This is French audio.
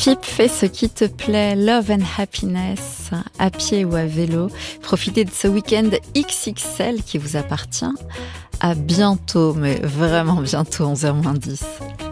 Skip, fais ce qui te plaît, Love and Happiness, à pied ou à vélo. Profitez de ce week-end XXL qui vous appartient. À bientôt, mais vraiment bientôt, 11h moins 10.